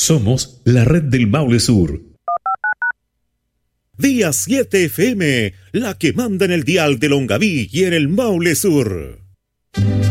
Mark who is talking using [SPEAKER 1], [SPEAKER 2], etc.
[SPEAKER 1] Somos la red del Maule Sur.
[SPEAKER 2] Día 7 FM, la que manda en el dial de Longaví y en el Maule Sur.